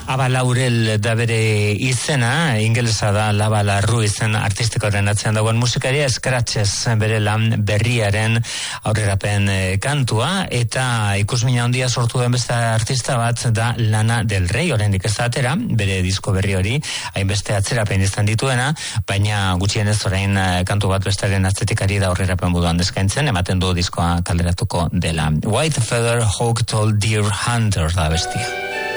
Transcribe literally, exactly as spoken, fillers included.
Aba Laurel da bere izena, ingelesa da Lava Larru izen artistikoaren atzean dagoen musikaria, Scratches bere lan berriaren aurrerapen kantua, eta ikusmina handia sortu den beste artista bat da Lana Del Rey, oraindik ez da atera, bere disko berri hori, hainbeste atzerapen izan dituena, baina gutxienez orain kantu bat bestaren atzetik ari da aurrerapen buduan eskaintzen, ematen du diskoa kalderatuko dela. White Feather Hawk Told Deer Hunter da bestia.